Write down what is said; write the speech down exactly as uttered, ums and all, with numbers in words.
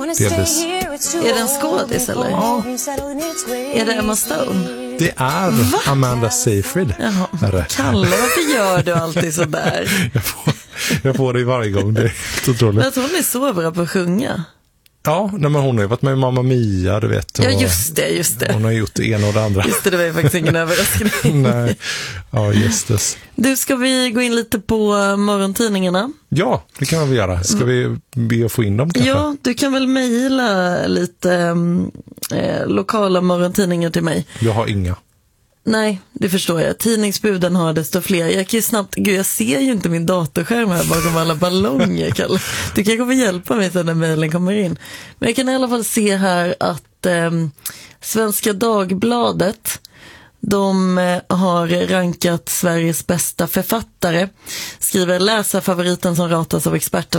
delvis. Är det en skådis eller? Ja. Är det Emma Stone? Det är Va? Amanda Seyfried. Jaha. Är Kalle, varför gör du alltid så där? jag, får, jag får det varje gång, det är helt otroligt. Jag tror hon är så bra på att sjunga. Ja, nej, men hon har ju varit med i Mamma Mia, du vet. Och ja, just det, just det. Hon har gjort det ena och det andra. Just det, det var ju faktiskt ingen överraskning. Nej, ja, just det. Du, ska vi gå in lite på morgontidningarna? Ja, det kan vi väl göra. Ska vi be att få in dem kanske? Ja, du kan väl mejla lite eh, lokala morgontidningar till mig. Jag har inga. Nej, det förstår jag. Tidningsbuden har desto fler. Jag kan ju snabbt, gud jag ser ju inte min datorskärm här bakom alla ballonger, Kalle. Du kan få hjälpa mig sen när mejlen kommer in. Men jag kan i alla fall se här att eh, Svenska Dagbladet, de eh, har rankat Sveriges bästa författare. Skriver läsarfavoriten som ratas av experterna.